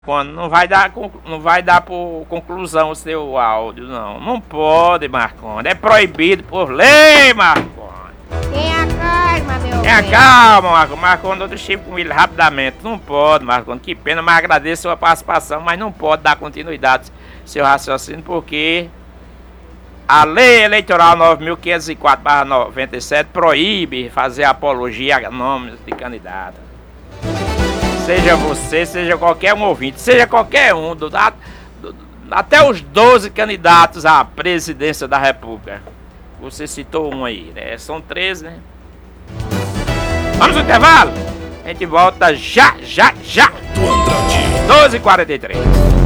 Quando não vai dar por conclusão o seu áudio, não. Não pode, Marcondes. É proibido por lei, Marcondes. Tenha calma, meu Tenha bem. calma, Marcondes. Marcondes, outro chifre com ele rapidamente. Não pode, Marcondes. Que pena, mas agradeço a sua participação, mas não pode dar continuidade ao seu raciocínio, porque a Lei Eleitoral 9.504/97 proíbe fazer apologia a nomes de candidato. Seja você, seja qualquer um ouvinte, seja qualquer um, até os 12 candidatos à presidência da República. Você citou um aí, né? São 13, né? Vamos no intervalo? A gente volta já. 12h43.